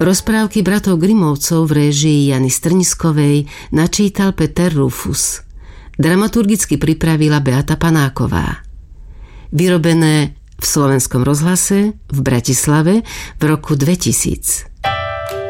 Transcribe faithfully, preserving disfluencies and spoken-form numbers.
Rozprávky bratov Grimovcov v réžii Jany Strniskovej načítal Peter Rufus. Dramaturgicky pripravila Beata Panáková. Vyrobené v Slovenskom rozhlase v Bratislave v roku dvetisíc.